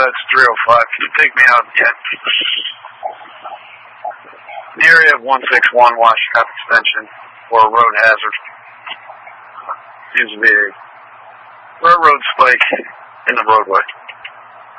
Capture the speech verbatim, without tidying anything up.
Dispatch three oh five. Can you take me out again? The area of one six one Washington Extension for a road hazard. Seems to be a railroad spike in the roadway.